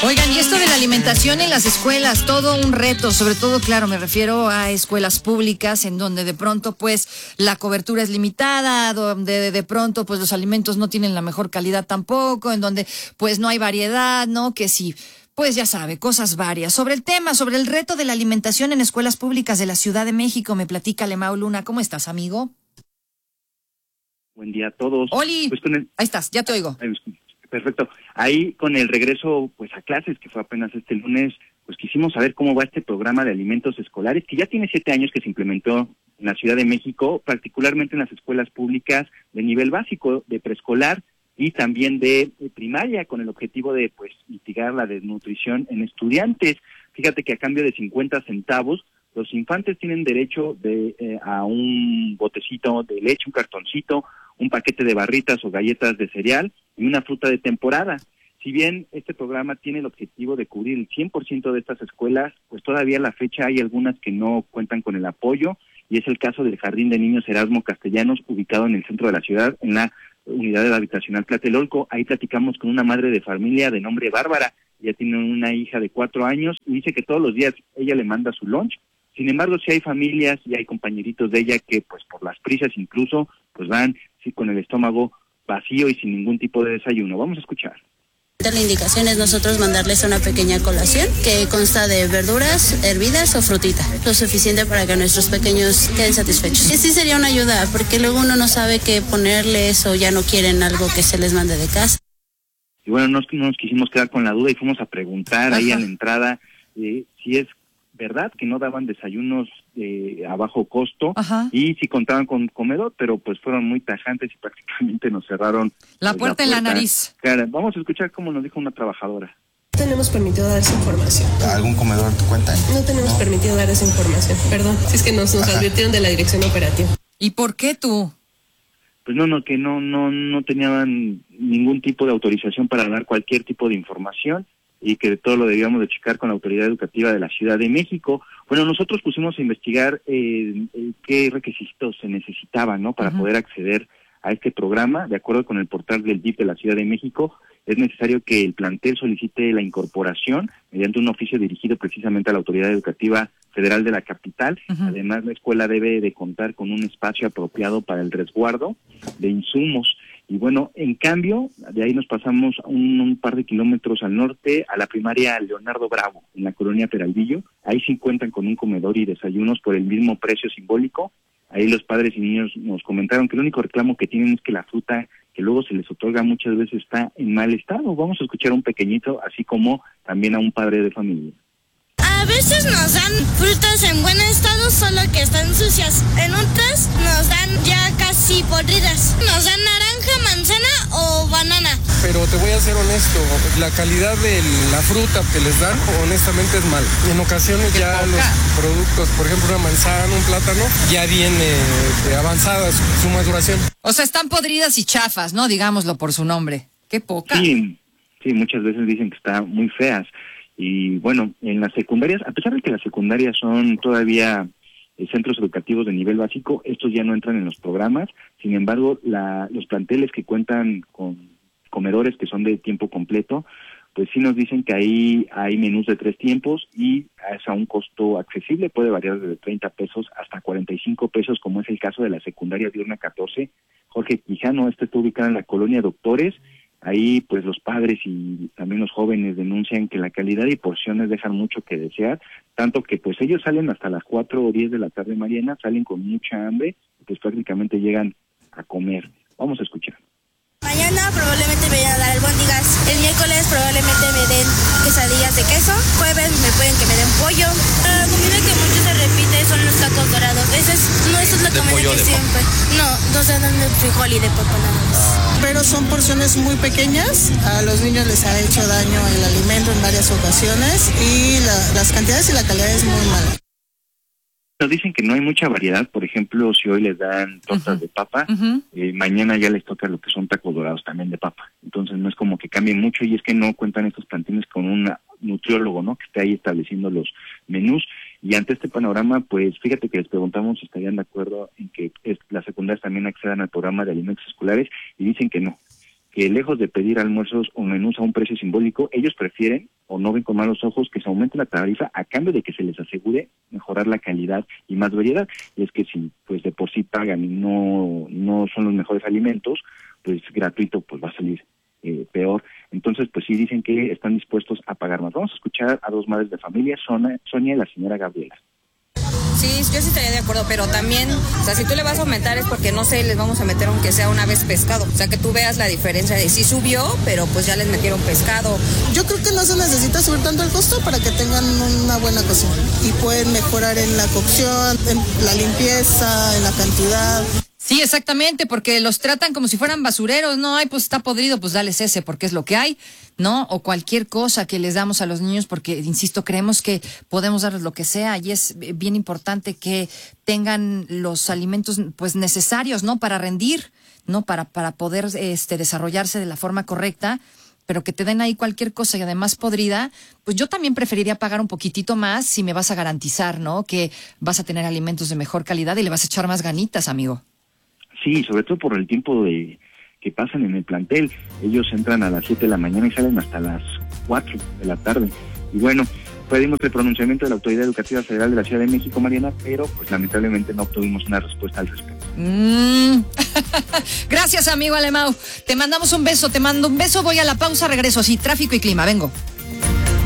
Oigan, y esto de la alimentación en las escuelas, todo un reto, sobre todo, claro, me refiero a escuelas públicas en donde de pronto pues la cobertura es limitada, donde de pronto pues los alimentos no tienen la mejor calidad tampoco, en donde pues no hay variedad, ¿no? Que sí, pues ya sabe, cosas varias. Sobre el tema, sobre el reto de la alimentación en escuelas públicas de la Ciudad de México, me platica Lemao Luna. ¿Cómo estás, amigo? Buen día a todos. Oli, pues ahí estás, ya te oigo. Perfecto. Ahí con el regreso pues a clases, que fue apenas este lunes, pues quisimos saber cómo va este programa de alimentos escolares, que ya tiene 7 años que se implementó en la Ciudad de México, particularmente en las escuelas públicas de nivel básico, de preescolar y también de primaria, con el objetivo de pues mitigar la desnutrición en estudiantes. Fíjate que a cambio de 50 centavos, los infantes tienen derecho a un botecito de leche, un cartoncito, un paquete de barritas o galletas de cereal y una fruta de temporada. Si bien este programa tiene el objetivo de cubrir el 100% de estas escuelas, pues todavía a la fecha hay algunas que no cuentan con el apoyo, y es el caso del Jardín de Niños Erasmo Castellanos, ubicado en el centro de la ciudad, en la unidad habitacional Tlatelolco. Ahí platicamos con una madre de familia de nombre Bárbara. Ella tiene una hija de 4 años y dice que todos los días ella le manda su lunch. Sin embargo, sí hay familias y hay compañeritos de ella que, pues por las prisas incluso, pues van sí con el estómago vacío y sin ningún tipo de desayuno. Vamos a escuchar. La indicación es nosotros mandarles una pequeña colación que consta de verduras hervidas o frutita, lo suficiente para que nuestros pequeños queden satisfechos. Y sí sería una ayuda, porque luego uno no sabe qué ponerles o ya no quieren algo que se les mande de casa. Y bueno, no nos quisimos quedar con la duda y fuimos a preguntar ahí a la entrada si es verdad que no daban desayunos a bajo costo. Ajá. Y si contaban con comedor, pero pues fueron muy tajantes y prácticamente nos cerraron la puerta en la nariz. Claro, vamos a escuchar cómo nos dijo una trabajadora. No tenemos permitido dar esa información. ¿Algún comedor te cuenta? No tenemos permitido dar esa información, perdón. Si es que nos advirtieron de la dirección operativa. ¿Y por qué tú? Pues que no tenían ningún tipo de autorización para dar cualquier tipo de información, y que todo lo debíamos de checar con la autoridad educativa de la Ciudad de México. Bueno, nosotros pusimos a investigar qué requisitos se necesitaban, ¿no?, para poder acceder a este programa. De acuerdo con el portal del DIF de la Ciudad de México, es necesario que el plantel solicite la incorporación mediante un oficio dirigido precisamente a la autoridad educativa federal de la capital. Además, la escuela debe de contar con un espacio apropiado para el resguardo de insumos. Y bueno, en cambio, de ahí nos pasamos un par de kilómetros al norte a la primaria Leonardo Bravo, en la colonia Peralvillo. Ahí sí cuentan con un comedor y desayunos por el mismo precio simbólico. Ahí los padres y niños nos comentaron que el único reclamo que tienen es que la fruta que luego se les otorga muchas veces está en mal estado. Vamos a escuchar un pequeñito, así como también a un padre de familia. A veces nos dan frutas en buen estado, solo que están sucias. En otras nos dan ya casi podridas. Nos dan naranja, manzana o banana. Pero te voy a ser honesto, la calidad de la fruta que les dan, honestamente es mala. En ocasiones ya los productos, por ejemplo una manzana, un plátano, ya viene avanzada su maduración. O sea, están podridas y chafas, ¿no? Digámoslo por su nombre. ¡Qué poca! Sí, muchas veces dicen que están muy feas. Y bueno, en las secundarias, a pesar de que las secundarias son todavía centros educativos de nivel básico, estos ya no entran en los programas. Sin embargo, los planteles que cuentan con comedores que son de tiempo completo, pues sí nos dicen que ahí hay menús de 3 tiempos y es a un costo accesible, puede variar desde 30 pesos hasta 45 pesos, como es el caso de la secundaria diurna 14. Jorge Quijano, está ubicado en la colonia Doctores. Ahí pues los padres y también los jóvenes denuncian que la calidad y porciones dejan mucho que desear, tanto que pues ellos salen hasta las 4 o 10 de la tarde, Mariana, salen con mucha hambre, pues prácticamente llegan a comer. Vamos a escuchar. Mañana probablemente me vayan a dar albóndigas. El miércoles probablemente me den quesadillas de queso. Jueves me pueden que me den pollo. La comida que mucho se repite son los tacos dorados. Eso es la comida que siempre. No, nos dan de frijol y de papa nada más. Pero son porciones muy pequeñas. A los niños les ha hecho daño el alimento en varias ocasiones y las cantidades y la calidad es muy mala. Nos dicen que no hay mucha variedad. Por ejemplo, si hoy les dan tortas de papa, mañana ya les toca lo que son tacos dorados también de papa. Entonces no es como que cambie mucho, y es que no cuentan estos planteles con un nutriólogo, ¿no?, que esté ahí estableciendo los menús. Y ante este panorama, pues fíjate que les preguntamos si estarían de acuerdo en que las secundarias también accedan al programa de alimentos escolares, y dicen que no, que lejos de pedir almuerzos o menús a un precio simbólico, ellos prefieren o no ven con malos ojos que se aumente la tarifa a cambio de que se les asegure mejorar la calidad y más variedad. Y es que si pues de por sí pagan y no son los mejores alimentos, pues gratuito pues va a salir peor. Entonces pues sí dicen que están dispuestos a pagar más. Vamos a escuchar a dos madres de familia, Sonia y la señora Gabriela. Sí, yo sí estaría de acuerdo, pero también, o sea, si tú le vas a aumentar es porque, no sé, les vamos a meter aunque sea una vez pescado. O sea, que tú veas la diferencia de sí subió, pero pues ya les metieron pescado. Yo creo que no se necesita subir tanto el costo para que tengan una buena cocina. Y pueden mejorar en la cocción, en la limpieza, en la cantidad. Sí, exactamente, porque los tratan como si fueran basureros, ¿no? Ay, pues está podrido, pues dales ese, porque es lo que hay, ¿no? O cualquier cosa que les damos a los niños, porque, insisto, creemos que podemos darles lo que sea, y es bien importante que tengan los alimentos, pues, necesarios, ¿no? Para rendir, ¿no? Para poder, desarrollarse de la forma correcta, pero que te den ahí cualquier cosa y además podrida, pues yo también preferiría pagar un poquitito más si me vas a garantizar, ¿no? Que vas a tener alimentos de mejor calidad y le vas a echar más ganitas, amigo. Sí, sobre todo por el tiempo que pasan en el plantel. Ellos entran a las 7 de la mañana y salen hasta las 4 de la tarde. Y bueno, pedimos el pronunciamiento de la Autoridad Educativa Federal de la Ciudad de México, Mariana, pero pues lamentablemente no obtuvimos una respuesta al respecto. Gracias, amigo Alemão. Te mandamos un beso, voy a la pausa, regreso así, tráfico y clima, vengo.